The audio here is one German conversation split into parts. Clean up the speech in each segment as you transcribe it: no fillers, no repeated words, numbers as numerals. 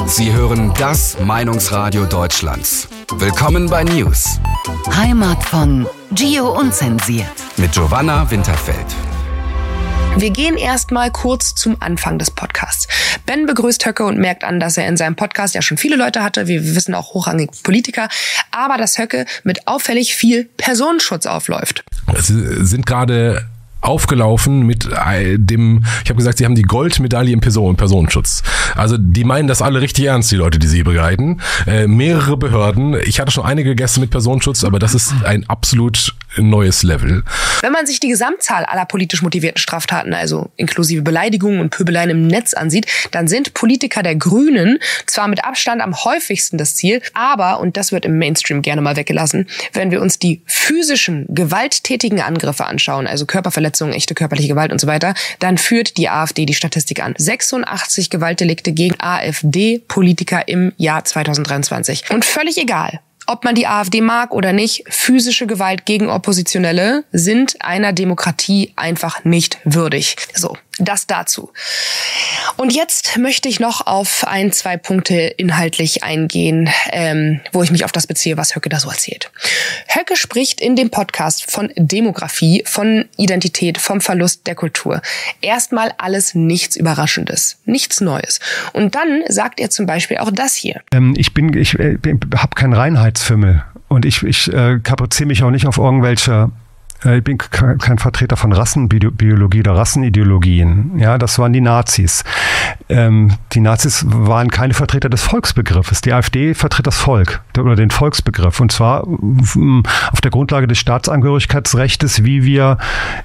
Sie hören das Meinungsradio Deutschlands. Willkommen bei News. Heimat von Gio Unzensiert. Mit Giovanna Winterfeld. Wir gehen erstmal kurz zum Anfang des Podcasts. Ben begrüßt Höcke und merkt an, dass er in seinem Podcast ja schon viele Leute hatte. Wir wissen auch hochrangige Politiker. Aber dass Höcke mit auffällig viel Personenschutz aufläuft. Es sind gerade aufgelaufen mit dem, ich habe gesagt, sie haben die Goldmedaille im Personenschutz. Also die meinen das alle richtig ernst, die Leute, die sie begleiten. Mehrere Behörden. Ich hatte schon einige Gäste mit Personenschutz, aber das ist ein absolut neues Level. Wenn man sich die Gesamtzahl aller politisch motivierten Straftaten, also inklusive Beleidigungen und Pöbeleien im Netz ansieht, dann sind Politiker der Grünen zwar mit Abstand am häufigsten das Ziel, aber, und das wird im Mainstream gerne mal weggelassen, wenn wir uns die physischen, gewalttätigen Angriffe anschauen, also Körperverletzungen, echte körperliche Gewalt und so weiter, dann führt die AfD die Statistik an. 86 Gewaltdelikte gegen AfD-Politiker im Jahr 2023. Und völlig egal, ob man die AfD mag oder nicht, physische Gewalt gegen Oppositionelle sind einer Demokratie einfach nicht würdig. So, das dazu. Und jetzt möchte ich noch auf 2 Punkte inhaltlich eingehen, wo ich mich auf das beziehe, was Höcke da so erzählt. Höcke spricht in dem Podcast von Demografie, von Identität, vom Verlust der Kultur. Erstmal alles nichts Überraschendes, nichts Neues. Und dann sagt er zum Beispiel auch das hier. Ich habe keinen Reinheitsfimmel und ich kapriziere mich auch nicht auf irgendwelche. Ich bin kein Vertreter von Rassenbiologie oder Rassenideologien. Ja, das waren die Nazis. Die Nazis waren keine Vertreter des Volksbegriffes. Die AfD vertritt das Volk oder den Volksbegriff. Und zwar auf der Grundlage des Staatsangehörigkeitsrechts, wie wir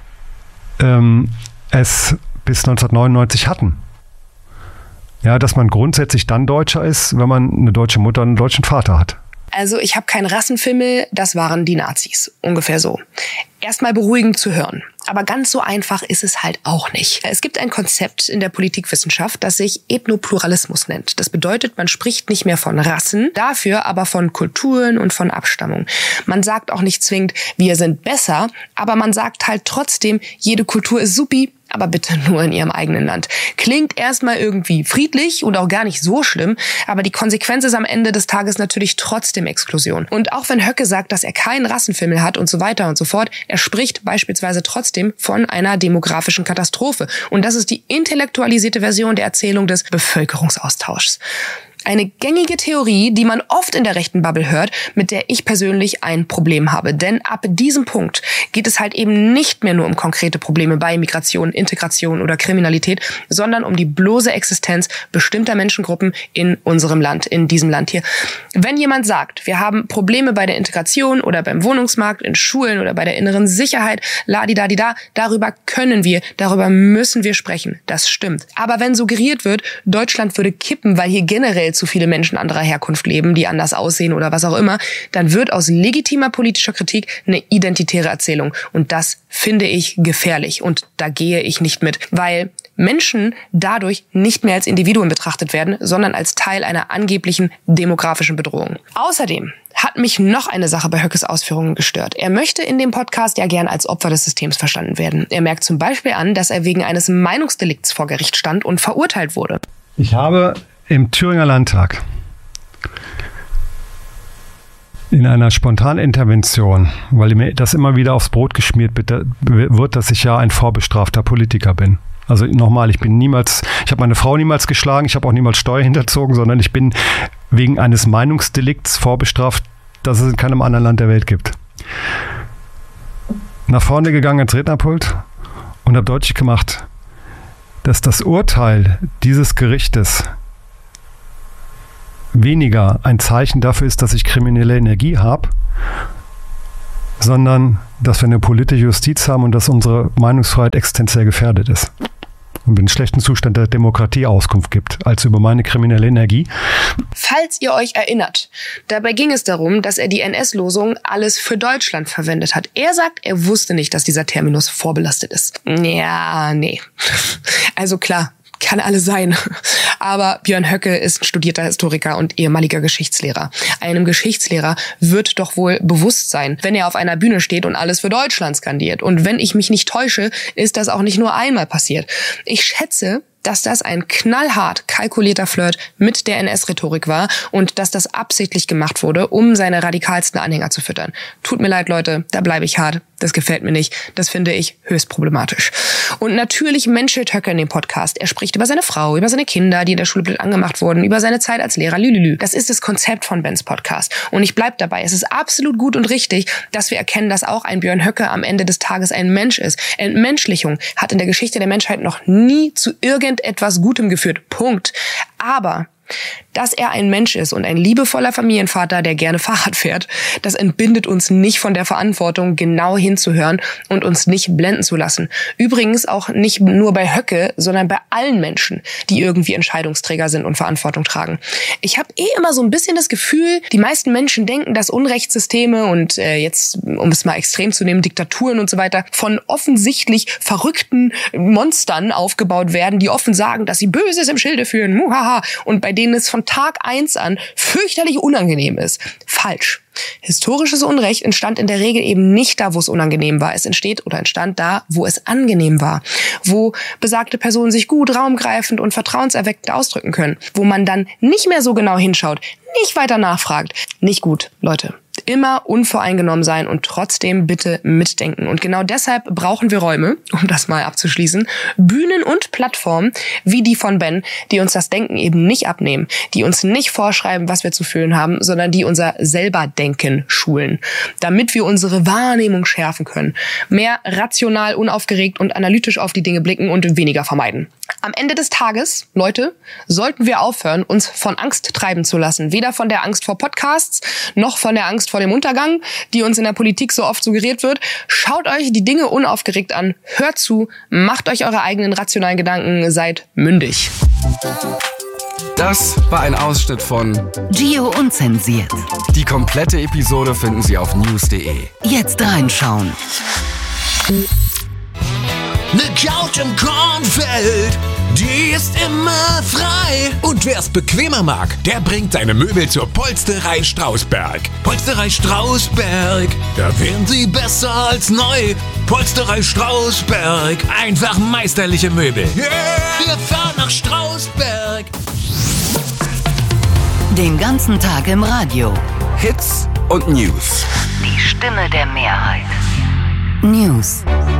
es bis 1999 hatten. Ja, dass man grundsätzlich dann Deutscher ist, wenn man eine deutsche Mutter und einen deutschen Vater hat. Also ich habe keinen Rassenfimmel, das waren die Nazis. Ungefähr so. Erstmal beruhigend zu hören. Aber ganz so einfach ist es halt auch nicht. Es gibt ein Konzept in der Politikwissenschaft, das sich Ethnopluralismus nennt. Das bedeutet, man spricht nicht mehr von Rassen, dafür aber von Kulturen und von Abstammung. Man sagt auch nicht zwingend, wir sind besser, aber man sagt halt trotzdem, jede Kultur ist supi, aber bitte nur in ihrem eigenen Land. Klingt erstmal irgendwie friedlich und auch gar nicht so schlimm, aber die Konsequenz ist am Ende des Tages natürlich trotzdem Exklusion. Und auch wenn Höcke sagt, dass er keinen Rassenfimmel hat und so weiter und so fort, er spricht beispielsweise trotzdem von einer demografischen Katastrophe. Und das ist die intellektualisierte Version der Erzählung des Bevölkerungsaustauschs. Eine gängige Theorie, die man oft in der rechten Bubble hört, mit der ich persönlich ein Problem habe. Denn ab diesem Punkt geht es halt eben nicht mehr nur um konkrete Probleme bei Migration, Integration oder Kriminalität, sondern um die bloße Existenz bestimmter Menschengruppen in unserem Land, in diesem Land hier. Wenn jemand sagt, wir haben Probleme bei der Integration oder beim Wohnungsmarkt, in Schulen oder bei der inneren Sicherheit, ladidadida, darüber müssen wir sprechen. Das stimmt. Aber wenn suggeriert wird, Deutschland würde kippen, weil hier generell zu viele Menschen anderer Herkunft leben, die anders aussehen oder was auch immer, dann wird aus legitimer politischer Kritik eine identitäre Erzählung. Und das finde ich gefährlich. Und da gehe ich nicht mit, weil Menschen dadurch nicht mehr als Individuen betrachtet werden, sondern als Teil einer angeblichen demografischen Bedrohung. Außerdem hat mich noch eine Sache bei Höckes Ausführungen gestört. Er möchte in dem Podcast ja gern als Opfer des Systems verstanden werden. Er merkt zum Beispiel an, dass er wegen eines Meinungsdelikts vor Gericht stand und verurteilt wurde. Ich habe im Thüringer Landtag in einer Spontanintervention, weil mir das immer wieder aufs Brot geschmiert wird, dass ich ja ein vorbestrafter Politiker bin. Also nochmal, ich habe meine Frau niemals geschlagen, ich habe auch niemals Steuer hinterzogen, sondern ich bin wegen eines Meinungsdelikts vorbestraft, das es in keinem anderen Land der Welt gibt. Nach vorne gegangen ins Rednerpult und habe deutlich gemacht, dass das Urteil dieses Gerichtes weniger ein Zeichen dafür ist, dass ich kriminelle Energie habe, sondern dass wir eine politische Justiz haben und dass unsere Meinungsfreiheit existenziell gefährdet ist. Und einen schlechten Zustand der Demokratie Auskunft gibt, als über meine kriminelle Energie. Falls ihr euch erinnert, dabei ging es darum, dass er die NS-Losung alles für Deutschland verwendet hat. Er sagt, er wusste nicht, dass dieser Terminus vorbelastet ist. Ja, nee. Also klar, kann alles sein. Aber Björn Höcke ist ein studierter Historiker und ehemaliger Geschichtslehrer. Einem Geschichtslehrer wird doch wohl bewusst sein, wenn er auf einer Bühne steht und alles für Deutschland skandiert. Und wenn ich mich nicht täusche, ist das auch nicht nur einmal passiert. Ich schätze, dass das ein knallhart kalkulierter Flirt mit der NS-Rhetorik war und dass das absichtlich gemacht wurde, um seine radikalsten Anhänger zu füttern. Tut mir leid, Leute, da bleibe ich hart. Das gefällt mir nicht. Das finde ich höchst problematisch. Und natürlich menschelt Höcke in dem Podcast. Er spricht über seine Frau, über seine Kinder, die in der Schule blöd angemacht wurden, über seine Zeit als Lehrer. Lülülü. Das ist das Konzept von Bens Podcast. Und ich bleib dabei. Es ist absolut gut und richtig, dass wir erkennen, dass auch ein Björn Höcke am Ende des Tages ein Mensch ist. Entmenschlichung hat in der Geschichte der Menschheit noch nie zu irgendetwas Gutem geführt. Punkt. Aber dass er ein Mensch ist und ein liebevoller Familienvater, der gerne Fahrrad fährt, das entbindet uns nicht von der Verantwortung, genau hinzuhören und uns nicht blenden zu lassen. Übrigens auch nicht nur bei Höcke, sondern bei allen Menschen, die irgendwie Entscheidungsträger sind und Verantwortung tragen. Ich habe immer so ein bisschen das Gefühl, die meisten Menschen denken, dass Unrechtssysteme und jetzt, um es mal extrem zu nehmen, Diktaturen und so weiter, von offensichtlich verrückten Monstern aufgebaut werden, die offen sagen, dass sie Böses im Schilde führen, muhaha, und bei denen es von Tag 1 an fürchterlich unangenehm ist. Falsch. Historisches Unrecht entstand in der Regel eben nicht da, wo es unangenehm war. Es entstand da, wo es angenehm war. Wo besagte Personen sich gut, raumgreifend und vertrauenserweckend ausdrücken können. Wo man dann nicht mehr so genau hinschaut, nicht weiter nachfragt. Nicht gut, Leute. Immer unvoreingenommen sein und trotzdem bitte mitdenken. Und genau deshalb brauchen wir Räume, um das mal abzuschließen, Bühnen und Plattformen wie die von Ben, die uns das Denken eben nicht abnehmen, die uns nicht vorschreiben, was wir zu fühlen haben, sondern die unser Selberdenken schulen, damit wir unsere Wahrnehmung schärfen können, mehr rational, unaufgeregt und analytisch auf die Dinge blicken und weniger vermeiden. Am Ende des Tages, Leute, sollten wir aufhören, uns von Angst treiben zu lassen. Weder von der Angst vor Podcasts, noch von der Angst vor dem Untergang, die uns in der Politik so oft suggeriert wird. Schaut euch die Dinge unaufgeregt an, hört zu, macht euch eure eigenen rationalen Gedanken, seid mündig. Das war ein Ausschnitt von Gio Unzensiert. Die komplette Episode finden Sie auf news.de. Jetzt reinschauen. Ne Couch im Kornfeld, die ist immer frei. Und wer's bequemer mag, der bringt seine Möbel zur Polsterei Strausberg. Polsterei Strausberg, da wären sie besser als neu. Polsterei Strausberg, einfach meisterliche Möbel. Yeah. Wir fahren nach Strausberg. Den ganzen Tag im Radio. Hits und News. Die Stimme der Mehrheit. News.